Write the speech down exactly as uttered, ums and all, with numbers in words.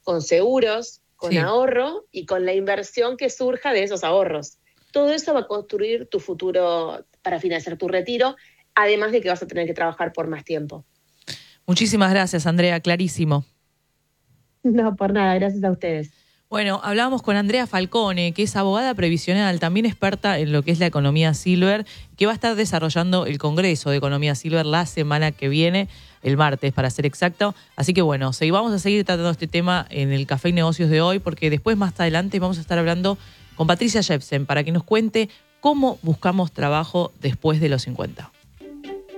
con seguros, con Sí. ahorro y con la inversión que surja de esos ahorros. Todo eso va a construir tu futuro para financiar tu retiro, además de que vas a tener que trabajar por más tiempo. Muchísimas gracias, Andrea, clarísimo. No, por nada, gracias a ustedes. Bueno, hablábamos con Andrea Falcone, que es abogada previsional, también experta en lo que es la economía silver, que va a estar desarrollando el Congreso de Economía Silver la semana que viene, el martes para ser exacto. Así que bueno, sí, vamos a seguir tratando este tema en el Café y Negocios de hoy, porque después más adelante vamos a estar hablando con Patricia Jepsen para que nos cuente cómo buscamos trabajo después de los cincuenta.